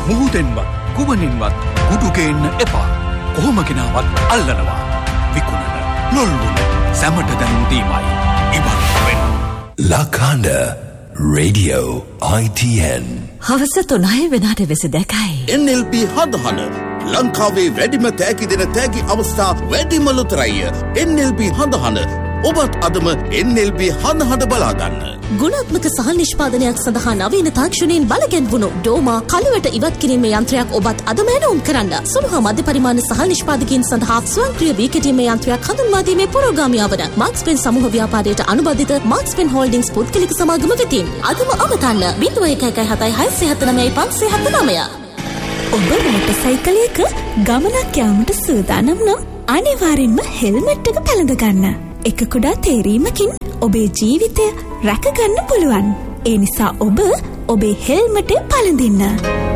මුහුදෙන්වත් ගුවනින්වත් කුඩු ගේන්න එපා. කොහොම ගෙනාවත් අල්ලනවා. විකුණන ලොල්ලුන සැමට දැනුම් දීමයි. ඉබන් වෙන. ලකාඩ රේඩියෝ ITN. හවස 3 වෙනාට වෙස දැකයි. NLP හදහන ලංකාවේ වැඩිම තෑගි දෙන තෑගි අවස්ථා වැඩිම ලොතරැය. NLP හදහන ඔබත් අදම NLP හදහන බලාගන්න. ගුණාත්මක සහල් නිෂ්පාදනයක් සඳහා නවීන තාක්ෂණයෙන් බලගැන්වුණු ඩෝමා කළුවට ඉවත් කිරීමේ යන්ත්‍රයක් ඔබත් අදම ඇනවුම් කරන්න. සුළු හා මධ්‍ය පරිමාණ සහල් නිෂ්පාදකයන් සඳහා ස්වයංක්‍රීය වී කෙටීමේ යන්ත්‍රයක් හඳුන්වා දීමේ පුරෝගාමියා වන මාක්ස්පෙන් සමූහ ව්‍යාපාරයට අනුබද්ධිත මාක්ස්පෙන් හෝල්ඩින්ග්ස් පුද්ගලික සමාගම වෙතින් අදම අමතන්න 01176579. ඔබ මොටර් සයිකලයක ගමනක් යාමට සූදානම් නම් අනිවාර්යෙන්ම හෙල්මට් එක පැළඳ ගන්න. එක කුඩා තේරීමකින් ඔබේ ජීවිතය රැකගන්න පුළුවන්. ඒ නිසා ඔබ ඔබේ හෙල්මටේ පළඳින්න.